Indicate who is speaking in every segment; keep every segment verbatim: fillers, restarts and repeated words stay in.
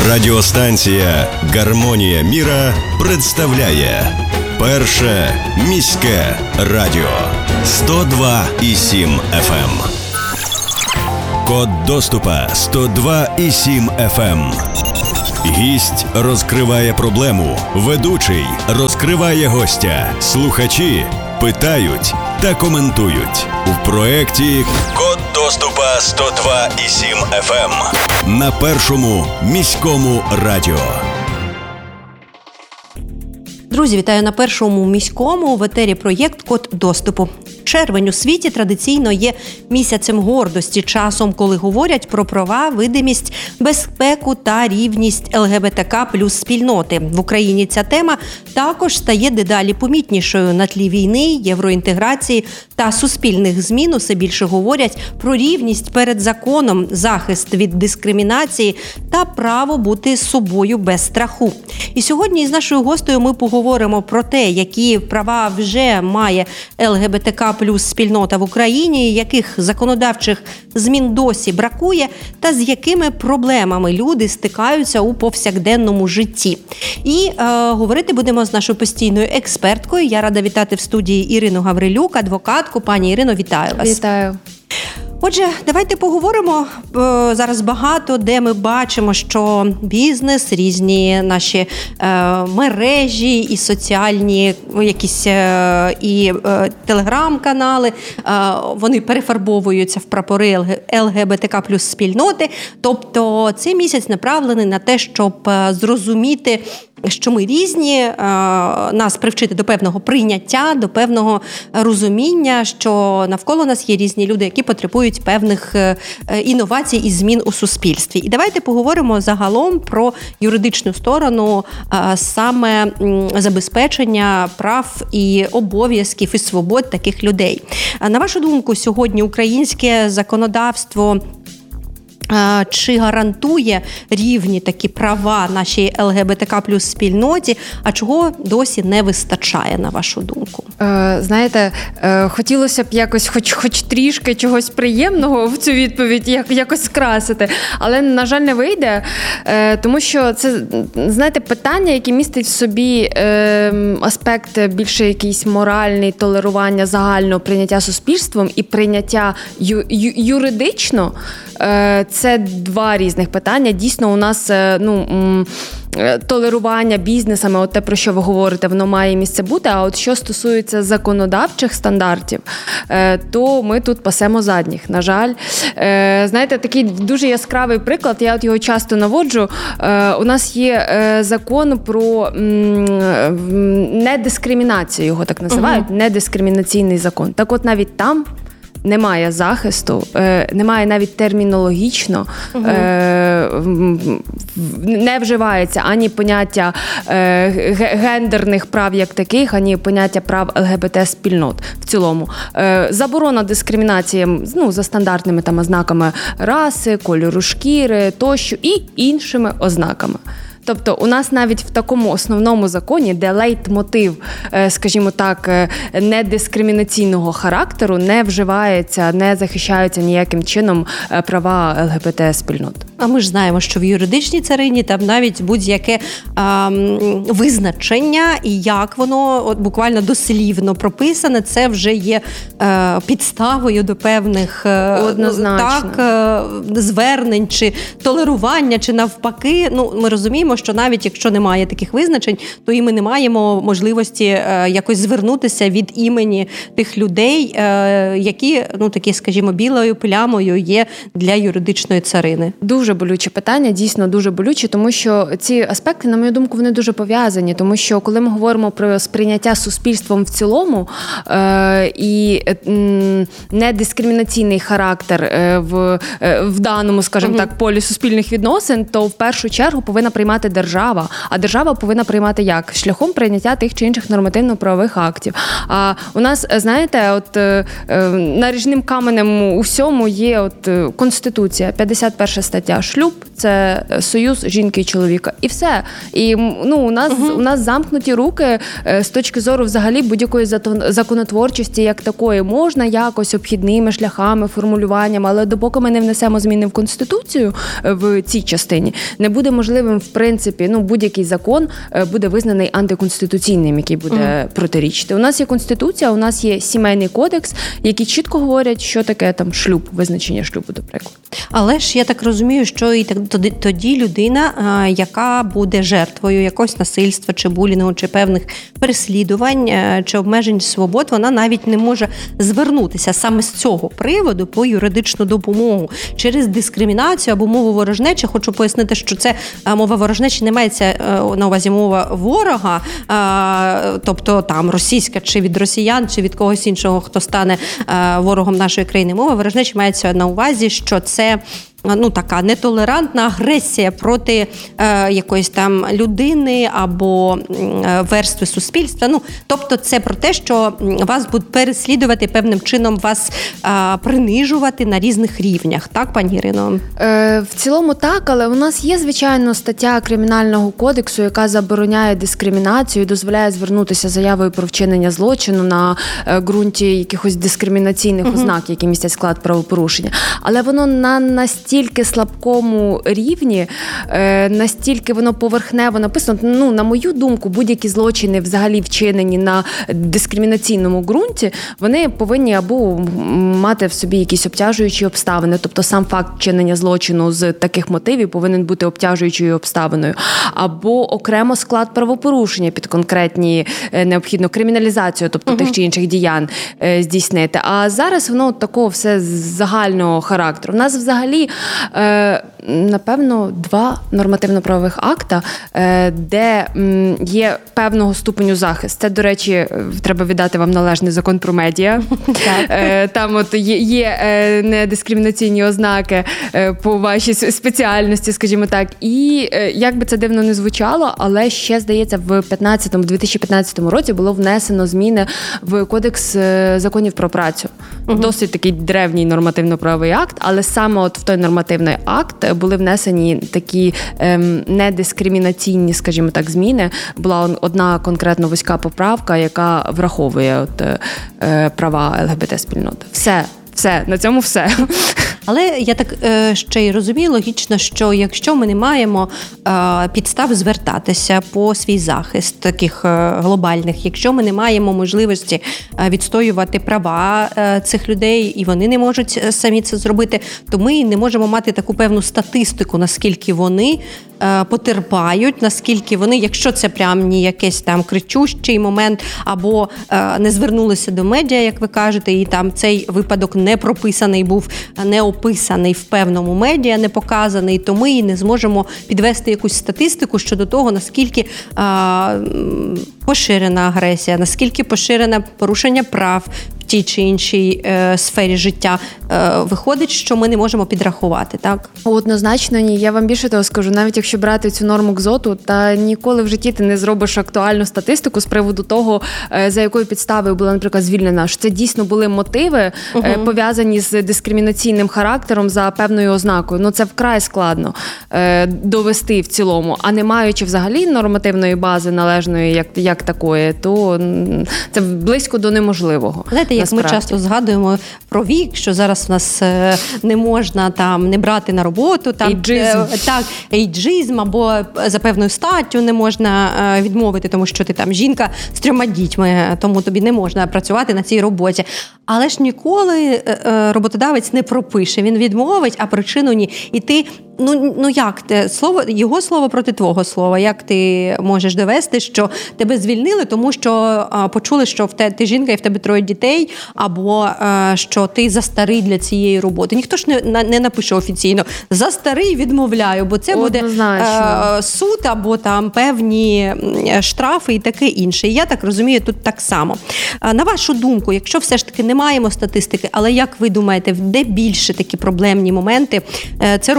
Speaker 1: Радіостанція «Гармонія міра» представляє Перше міське радіо сто два і сім еф ем. Код доступа сто два і сім еф ем. Гість розкриває проблему, ведучий розкриває гостя, слухачі питають та коментують. У проєкті «Код доступа сто два і сім еф ем» на Першому міському радіо.
Speaker 2: Друзі, вітаю на Першому міському, в етері проєкт «Код доступу». Червень у світі традиційно є місяцем гордості, часом, коли говорять про права, видимість, безпеку та рівність ел ге бе те ка плюс спільноти. В Україні ця тема також стає дедалі помітнішою. На тлі війни, євроінтеграції та суспільних змін усе більше говорять про рівність перед законом, захист від дискримінації та право бути собою без страху. І сьогодні із нашою гостею ми поговоримо про те, які права вже має ел ге бе те ка плюс спільнота в Україні, яких законодавчих змін досі бракує та з якими проблемами люди стикаються у повсякденному житті. І е, говорити будемо з нашою постійною експерткою. Я рада вітати в студії Ірину Гаврилюк, адвокатку. Пані Ірино, вітаю вас.
Speaker 3: Вітаю.
Speaker 2: Отже, давайте поговоримо. Зараз багато, де ми бачимо, що бізнес, різні наші е, мережі і соціальні якісь е, і е, телеграм-канали, е, вони перефарбовуються в прапори ел ге бе те ка плюс спільноти. Тобто цей місяць направлений на те, щоб зрозуміти, що ми різні, нас привчити до певного прийняття, до певного розуміння, що навколо нас є різні люди, які потребують певних інновацій і змін у суспільстві. І давайте поговоримо загалом про юридичну сторону саме забезпечення прав і обов'язків і свобод таких людей. На вашу думку, сьогодні українське законодавство чи гарантує рівні такі права нашій ел ге бе те ка плюс спільноті, а чого досі не вистачає, на вашу думку?
Speaker 3: Е, знаєте, е, хотілося б якось хоч, хоч трішки чогось приємного в цю відповідь як, якось скрасити, але, на жаль, не вийде, е, тому що це, знаєте, питання, яке містить в собі е, аспект більше якийсь моральний, толерування загального прийняття суспільством і прийняття ю, ю, юридично, е, це два різних питання. Дійсно, у нас ну, толерування бізнесами, от те, про що ви говорите, воно має місце бути. А от що стосується законодавчих стандартів, то ми тут пасемо задніх, на жаль. Знаєте, такий дуже яскравий приклад, я от його часто наводжу. У нас є закон про недискримінацію, його так називають, угу. Недискримінаційний закон. Так от навіть там немає захисту, немає навіть термінологічно, угу. не вживається ані поняття гендерних прав як таких, ані поняття прав ел ге бе те спільнот в цілому. Заборона дискримінації, ну, за стандартними там ознаками раси, кольору шкіри тощо і іншими ознаками. Тобто у нас навіть в такому основному законі, де лейтмотив, скажімо так, недискримінаційного характеру, не вживається, не захищаються ніяким чином права ел ге бе те спільнот.
Speaker 2: А ми ж знаємо, що в юридичній царині там навіть будь-яке ем, визначення і як воно от, буквально дослівно прописане, це вже є е, підставою до певних е,
Speaker 3: Однозначно.
Speaker 2: так, е, звернень чи толерування, чи навпаки. Ну, ми розуміємо, що навіть якщо немає таких визначень, то і ми не маємо можливості е, якось звернутися від імені тих людей, е, які, ну, такі, скажімо, білою плямою є для юридичної царини.
Speaker 3: Дуже болюче питання, дійсно дуже болюче, тому що ці аспекти, на мою думку, вони дуже пов'язані, тому що коли ми говоримо про сприйняття суспільством в цілому е, і е, недискримінаційний характер е, в, е, в даному, скажімо угу. так, полі суспільних відносин, то в першу чергу повинна приймати держава, а держава повинна приймати як? Шляхом прийняття тих чи інших нормативно-правових актів. А у нас, знаєте, от е, наріжним каменем у всьому є от Конституція, п'ятдесят перша стаття. шлюб – це союз жінки і чоловіка. І все. І ну, у нас, угу. у нас замкнуті руки з точки зору взагалі будь-якої законотворчості як такої. Можна якось обхідними шляхами, формулюваннями, але допоки ми не внесемо зміни в Конституцію в цій частині, не буде можливим, в принципі, ну, будь-який закон буде визнаний антиконституційним, який буде mm. протирічити. У нас є Конституція, у нас є Сімейний кодекс, які чітко говорять, що таке там шлюб, визначення шлюбу, до прикладу.
Speaker 2: Але ж я так розумію, що і тоді, тоді людина, яка буде жертвою якогось насильства, чи булінгу, чи певних переслідувань, чи обмежень свобод, вона навіть не може звернутися саме з цього приводу по юридичну допомогу через дискримінацію або мову ворожнечі. Хочу пояснити, що це мова ворожнечі не мається на увазі мова ворога, тобто там російська, чи від росіян, чи від когось іншого, хто стане ворогом нашої країни. Мова ворожнечі мається на увазі, що це ну, така нетолерантна агресія проти е, якоїсь там людини або е, верстви суспільства. Ну, тобто це про те, що вас будуть переслідувати певним чином, вас е, принижувати на різних рівнях. Так, пані Ірино?
Speaker 3: Е, в цілому так, але у нас є, звичайно, стаття Кримінального кодексу, яка забороняє дискримінацію і дозволяє звернутися заявою про вчинення злочину на е, ґрунті якихось дискримінаційних угу. ознак, які містять склад правопорушення. Але воно на настільки настільки слабкому рівні, настільки воно поверхнево написано. Ну, на мою думку, будь-які злочини взагалі вчинені на дискримінаційному ґрунті, вони повинні або мати в собі якісь обтяжуючі обставини, тобто сам факт вчинення злочину з таких мотивів повинен бути обтяжуючою обставиною, або окремо склад правопорушення під конкретні необхідну криміналізацію, тобто угу. тих чи інших діянь здійснити. А зараз воно такого все загального характеру. У нас взагалі напевно, два нормативно-правових акта, де є певного ступеню захист. Це, до речі, треба віддати вам належний закон про медіа. Там от є, є недискримінаційні ознаки по вашій спеціальності, скажімо так. І як би це дивно не звучало, але ще, здається, в дві тисячі п'ятнадцятому році було внесено зміни в Кодекс законів про працю. Угу. Досить такий древній нормативно-правовий акт, але саме от в той нормативний акт були внесені такі ем, недискримінаційні, скажімо так, зміни. Була одна конкретно вузька поправка, яка враховує от, е, права ЛГБТ-спільноти. Все. Все, на цьому все.
Speaker 2: Але я так е, ще й розумію логічно, що якщо ми не маємо е, підстав звертатися по свій захист таких е, глобальних, якщо ми не маємо можливості е, відстоювати права е, цих людей, і вони не можуть самі це зробити, то ми не можемо мати таку певну статистику, наскільки вони е, потерпають, наскільки вони, якщо це прям не якийсь там кричущий момент, або е, не звернулися до медіа, як ви кажете, і там цей випадок не прописаний був, не описаний в певному медіа, не показаний, то ми і не зможемо підвести якусь статистику щодо того, наскільки а, поширена агресія, наскільки поширене порушення прав в тій чи іншій е, сфері життя. Е, виходить, що ми не можемо підрахувати, так?
Speaker 3: Однозначно ні. Я вам більше того скажу, навіть якщо брати цю норму КЗОТу, та ніколи в житті ти не зробиш актуальну статистику з приводу того, е, за якою підставою була, наприклад, звільнена. Що це дійсно були мотиви, угу. е, пов'язані з дискримінаційним характером за певною ознакою. Ну, це вкрай складно е, довести в цілому. А не маючи взагалі нормативної бази належної, як, як такої, то це близько до неможливого.
Speaker 2: Знаєте, як насправді. Ми часто згадуємо про вік, що зараз в нас не можна там не брати на роботу, там
Speaker 3: ейджизм.
Speaker 2: так, ейджизм, або за певною статтю не можна відмовити, тому що ти там жінка з трьома дітьми, тому тобі не можна працювати на цій роботі. Але ж ніколи роботодавець не пропише, він відмовить, а причину ні. І ти Ну, ну як те слово, його слово проти твого слова? Як ти можеш довести, що тебе звільнили, тому що а, почули, що в те ти жінка і в тебе троє дітей, або а, що ти застарий для цієї роботи? Ніхто ж не, не напише офіційно «застарий, відмовляю», бо це буде а, суд або там певні штрафи і таке інше. І я так розумію, тут так само. А, на вашу думку, якщо все ж таки не маємо статистики, але як ви думаєте, де більше такі проблемні моменти? Це робота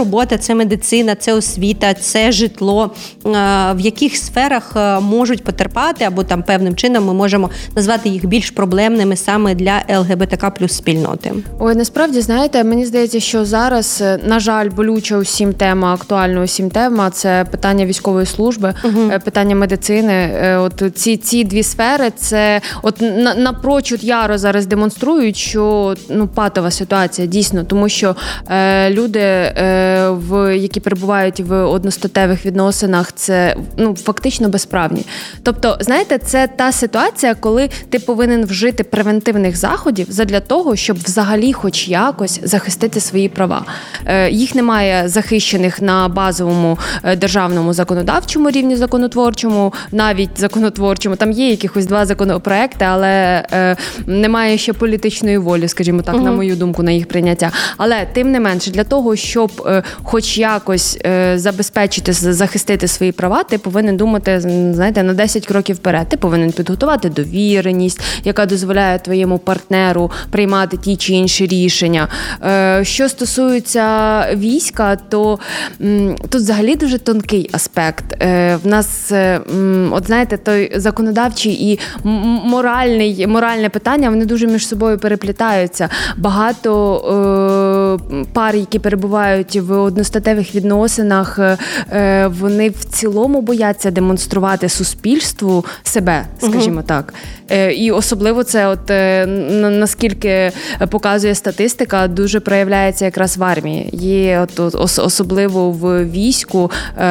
Speaker 2: це медицина, це освіта, це житло, в яких сферах можуть потерпати, або там певним чином ми можемо назвати їх більш проблемними саме для ЛГБТК плюс спільноти?
Speaker 3: Ой, насправді, знаєте, мені здається, що зараз, на жаль, болюча усім тема, актуальна усім тема, це питання військової служби, угу. питання медицини. От ці, ці дві сфери, це от на, напрочуд яро зараз демонструють, що ну, патова ситуація, дійсно, тому що е, люди, е, в, які перебувають в одностатевих відносинах, це ну, фактично безправні. Тобто, знаєте, це та ситуація, коли ти повинен вжити превентивних заходів задля того, щоб взагалі хоч якось захистити свої права. Е, їх немає захищених на базовому е, державному законодавчому рівні, законотворчому, навіть законотворчому. Там є якихось два законопроекти, але е, немає ще політичної волі, скажімо так, угу. на мою думку, на їх прийняття. Але, тим не менше, для того, щоб е, хоч якось е, забезпечити, захистити свої права, ти повинен думати, знаєте, на десять кроків вперед. Ти повинен підготувати довіреність, яка дозволяє твоєму партнеру приймати ті чи інші рішення. Е, що стосується війська, то м, тут взагалі дуже тонкий аспект. Е, в нас, е, м, от знаєте, той законодавчий і моральний, моральне питання, вони дуже між собою переплітаються. Багато е, пар, які перебувають в одностатевих відносинах, е, вони в цілому бояться демонструвати суспільству себе, скажімо угу. так. Е, і особливо це, от е, наскільки показує статистика, дуже проявляється якраз в армії. Є от, от, особливо в війську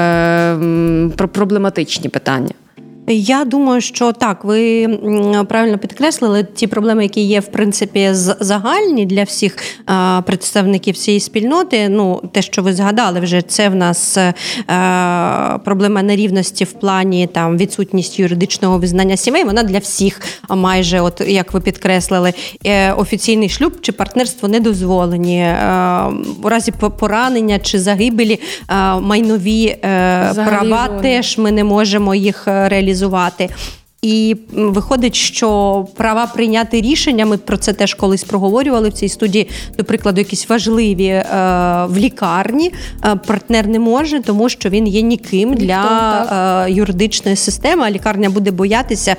Speaker 3: е, проблематичні питання.
Speaker 2: Я думаю, що так, ви правильно підкреслили ті проблеми, які є, в принципі, загальні для всіх а, представників цієї спільноти. Ну, те, що ви згадали вже, це в нас а, проблема нерівності в плані там відсутність юридичного визнання сімей. Вона для всіх майже, от як ви підкреслили, офіційний шлюб чи партнерство не дозволені. А, у разі поранення чи загибелі а, майнові а, права вони. Теж ми не можемо їх реалізувати. І виходить, що права прийняти рішення, ми про це теж колись проговорювали в цій студії, до прикладу, якісь важливі е, в лікарні, е, партнер не може, тому що він є ніким для е, юридичної системи, а лікарня буде боятися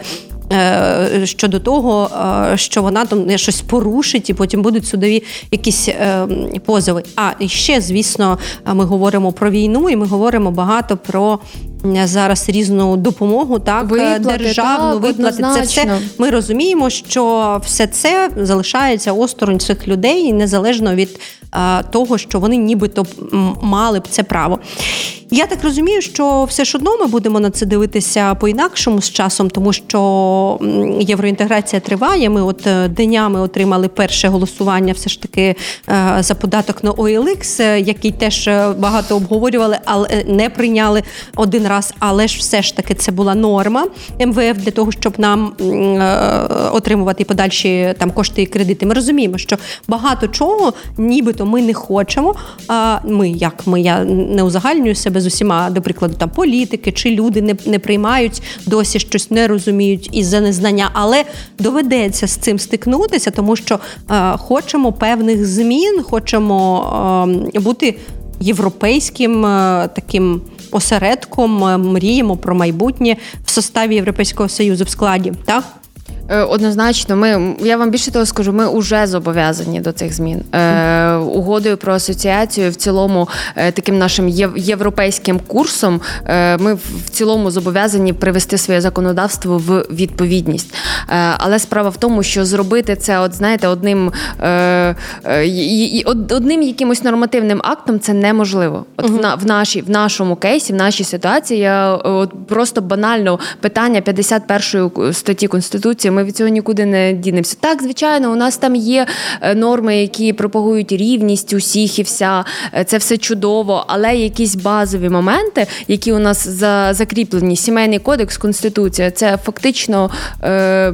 Speaker 2: щодо того, що вона там щось порушить, і потім будуть судові якісь позови. А і ще, звісно, ми говоримо про війну, і ми говоримо багато про зараз різну допомогу, так,
Speaker 3: виплати,
Speaker 2: державну,
Speaker 3: так,
Speaker 2: виплати. Це все. Ми розуміємо, що все це залишається осторонь цих людей, незалежно від а, того, що вони нібито мали б це право. Я так розумію, що все ж одно ми будемо на це дивитися по-інакшому з часом, тому що євроінтеграція триває. Ми от днями отримали перше голосування все ж таки за податок на о ел ікс, який теж багато обговорювали, але не прийняли один раз, але ж все ж таки це була норма ем ве еф для того, щоб нам отримувати подальші там кошти і кредити. Ми розуміємо, що багато чого нібито ми не хочемо. Ми, як ми, я не узагальнюю себе з усіма, до прикладу, там політики чи люди не, не приймають, досі щось не розуміють із-за незнання, але доведеться з цим стикнутися, тому що е, хочемо певних змін, хочемо е, бути європейським е, таким осередком, е, мріємо про майбутнє в составі Європейського Союзу, в складі, так?
Speaker 3: Однозначно, ми, я вам більше того скажу, ми вже зобов'язані до цих змін. Е, угодою про асоціацію, в цілому, е, таким нашим європейським курсом, е, ми в цілому зобов'язані привести своє законодавство в відповідність. Е, але справа в тому, що зробити це, от знаєте, одним, е, е, одним якимось нормативним актом це неможливо. От угу. в, в, нашій, в нашому кейсі, в нашій ситуації, я от просто банально питання п'ятдесят першої статті Конституції, ми від цього нікуди не дінемося. Так, звичайно, у нас там є норми, які пропагують рівність усіх і вся, це все чудово, але якісь базові моменти, які у нас за, закріплені, Сімейний кодекс, Конституція, це фактично е,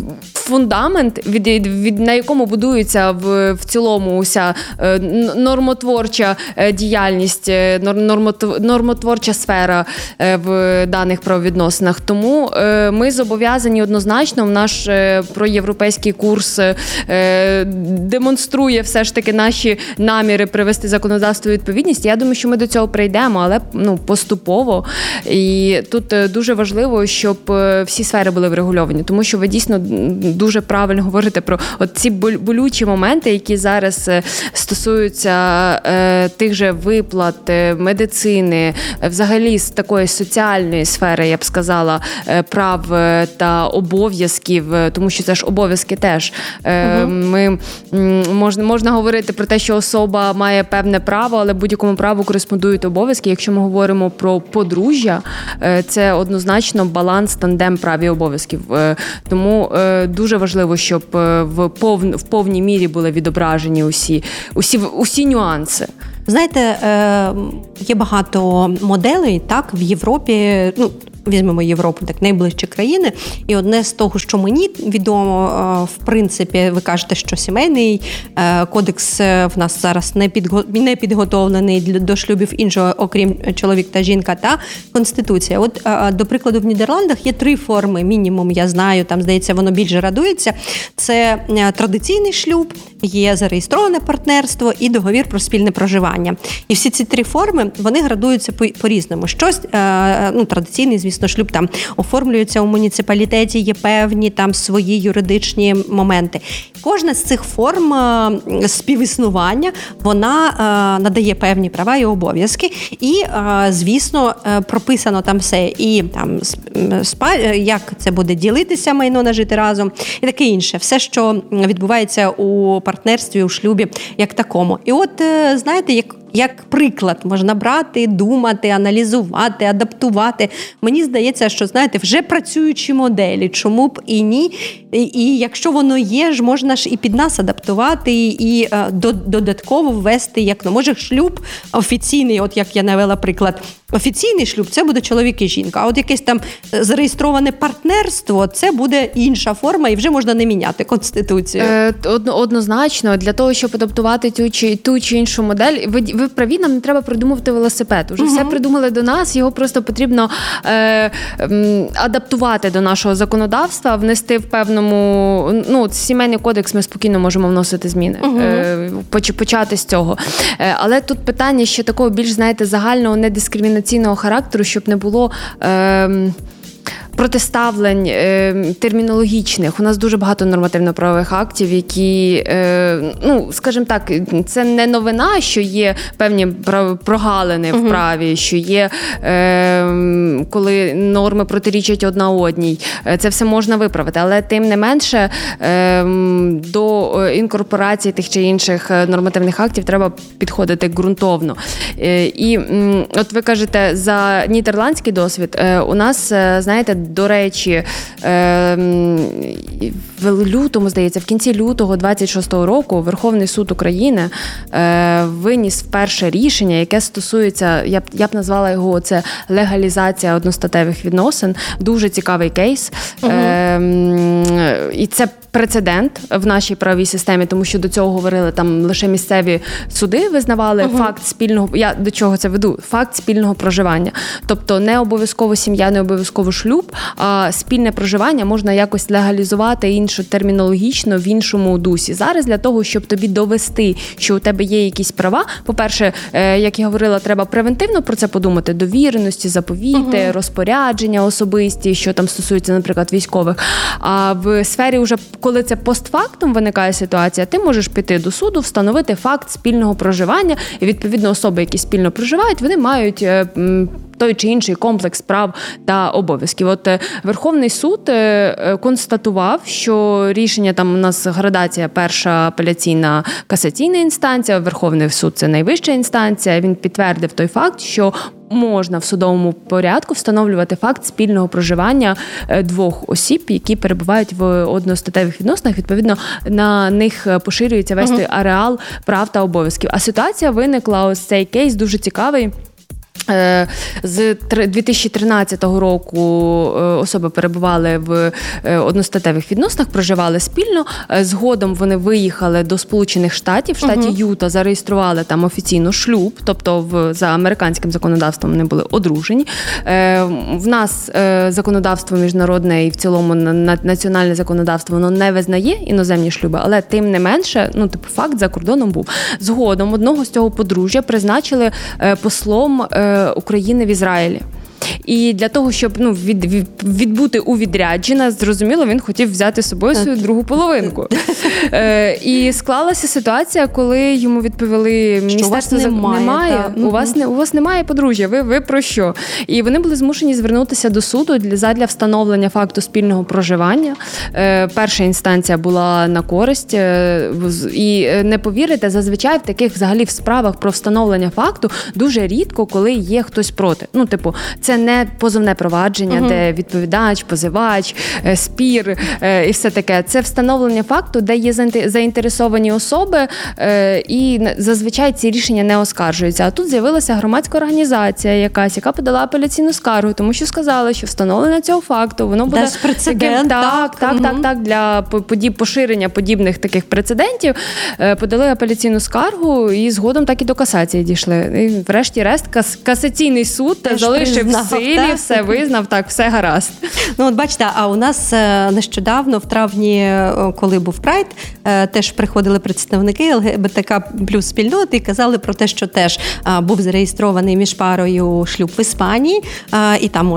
Speaker 3: фундамент, від, від, на якому будується в, в цілому уся е, нормотворча діяльність, нормотв, нормотворча сфера е, в даних правовідносинах. Тому е, ми зобов'язані однозначно в наш проєвропейський курс е, демонструє все ж таки наші наші наміри привести законодавство у відповідність. Я думаю, що ми до цього прийдемо, але ну, поступово. І тут дуже важливо, щоб всі сфери були врегульовані, тому що ви дійсно дуже правильно говорите про от ці болючі моменти, які зараз стосуються е, тих же виплат, медицини, взагалі з такої соціальної сфери, я б сказала, прав та обов'язків, тому що це ж обов'язки теж. Е, угу. Ми, можна, можна говорити про те, що особа має певне право, але будь-якому праву кореспондують обов'язки. Якщо ми говоримо про подружжя, е, це однозначно баланс, тандем прав і обов'язків. Е, тому е, дуже важливо, щоб в, пов, в повній мірі були відображені усі, усі, усі нюанси.
Speaker 2: Знаєте, є багато моделей, так, в Європі, ну, візьмемо Європу, так, найближчі країни, і одне з того, що мені відомо, в принципі, ви кажете, що сімейний кодекс в нас зараз не, підго... не підготовлений до шлюбів іншого, окрім чоловік та жінка, та Конституція. От, до прикладу, в Нідерландах є три форми, мінімум, я знаю, там, здається, воно більше радується. Це традиційний шлюб, є зареєстроване партнерство і договір про спільне проживання. І всі ці три форми, вони градуються по-різному. Щось, ну, традиційний, звісно, шлюб там оформлюється у муніципалітеті, є певні там свої юридичні моменти. Кожна з цих форм співіснування, вона надає певні права і обов'язки. І, звісно, прописано там все. І там, як це буде ділитися майно, нажити разом, і таке інше. Все, що відбувається у партнерстві, у шлюбі, як такому. І от, знаєте, як Як приклад можна брати, думати, аналізувати, адаптувати. Мені здається, що, знаєте, вже працюючі моделі, чому б і ні. І, і якщо воно є, ж можна ж і під нас адаптувати, і, і а, до, додатково ввести, як, ну, може, шлюб офіційний, от як я навела приклад, офіційний шлюб – це буде чоловік і жінка, а от якесь там зареєстроване партнерство – це буде інша форма, і вже можна не міняти Конституцію.
Speaker 3: Е, однозначно, для того, щоб адаптувати ту чи, ту чи іншу модель, ви, ви праві, нам не треба придумувати велосипед. Уже угу. все придумали до нас, його просто потрібно е, е, адаптувати до нашого законодавства, внести в певному, ну, сімейний кодекс ми спокійно можемо вносити зміни, угу. е, почати з цього. Е, але тут питання ще такого більш, знаєте, загального, недискримінаційного характеру, щоб не було Е, протиставлень е, термінологічних. У нас дуже багато нормативно-правових актів, які, е, ну, скажімо так, це не новина, що є певні прогалини в праві, що є, е, коли норми протирічать одна одній. Це все можна виправити, але тим не менше е, до інкорпорації тих чи інших нормативних актів треба підходити ґрунтовно. Е, і от ви кажете, за нідерландський досвід, е, у нас, знаєте, до речі, в лютому, здається, в кінці лютого двадцять шостого року Верховний суд України виніс вперше рішення, яке стосується, я б, я б назвала його, це легалізація одностатевих відносин. Дуже цікавий кейс. Угу. І це прецедент в нашій правовій системі, тому що до цього говорили, там лише місцеві суди визнавали uh-huh. факт спільного, я до чого це веду, факт спільного проживання. Тобто не обов'язково сім'я, не обов'язково шлюб, а спільне проживання можна якось легалізувати іншу термінологічно в іншому дусі. Зараз для того, щоб тобі довести, що у тебе є якісь права, по-перше, як я говорила, треба превентивно про це подумати, довіреності, заповіти, uh-huh. розпорядження особисті, що там стосується, наприклад, військових. А в сфері вже коли це постфактум виникає ситуація, ти можеш піти до суду, встановити факт спільного проживання, і, відповідно, особи, які спільно проживають, вони мають той чи інший комплекс прав та обов'язків. От Верховний суд констатував, що рішення, там у нас градація, перша апеляційна, касаційна інстанція, Верховний суд – це найвища інстанція, він підтвердив той факт, що можна в судовому порядку встановлювати факт спільного проживання двох осіб, які перебувають в одностатевих відносинах. Відповідно, на них поширюється весь той ареал прав та обов'язків. А ситуація виникла, ось цей кейс дуже цікавий. З дві тисячі тринадцятого року особи перебували в одностатевих відносинах, проживали спільно. Згодом вони виїхали до Сполучених Штатів. В штаті uh-huh. Юта зареєстрували там офіційно шлюб, тобто в, за американським законодавством вони були одружені. В нас законодавство міжнародне і в цілому національне законодавство, воно не визнає іноземні шлюби, але тим не менше, ну, типу, факт за кордоном був. Згодом одного з цього подружжя призначили послом України в Ізраїлі. І для того, щоб ну, від, від, відбути у відрядження, зрозуміло, він хотів взяти з собою свою другу половинку. Е, і склалася ситуація, коли йому відповіли, міністерство немає, немає у, вас не, у вас немає подружжя, ви, ви про що? І вони були змушені звернутися до суду для, задля встановлення факту спільного проживання. Е, перша інстанція була на користь. Е, і не повірите, зазвичай в таких взагалі в справах про встановлення факту дуже рідко, коли є хтось проти. Ну, типу, це не позовне провадження, uh-huh. де відповідач, позивач, спір і все таке. Це встановлення факту, де є заінтересовані особи, і зазвичай ці рішення не оскаржуються. А тут з'явилася громадська організація якась, яка подала апеляційну скаргу, тому що сказали, що встановлення цього факту, воно буде таким, так, так, uh-huh. так, так, для подіб, поширення подібних таких прецедентів. Подали апеляційну скаргу і згодом так і до касації дійшли. І врешті-решт кас, касаційний суд Теж залишив в силі, так? Все визнав, так, все гаразд.
Speaker 2: Ну, от бачите, а у нас нещодавно, в травні, коли був Прайд, теж приходили представники ЛГБТК плюс спільноти і казали про те, що теж був зареєстрований між парою шлюб в Іспанії, і там